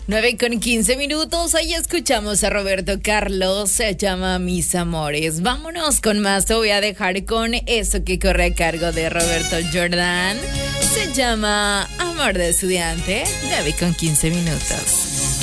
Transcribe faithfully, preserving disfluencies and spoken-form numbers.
nueve con quince minutos, ahí escuchamos a Roberto Carlos, se llama Mis Amores. Vámonos con más, te voy a dejar con eso que corre a cargo de Roberto Jordan. Se llama Amor de Estudiante, nueve con quince minutos.